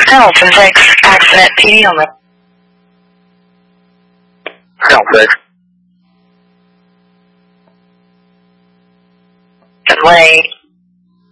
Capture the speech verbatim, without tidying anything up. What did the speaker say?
Hamilton six, accident, P D only. Hamilton six. Delay.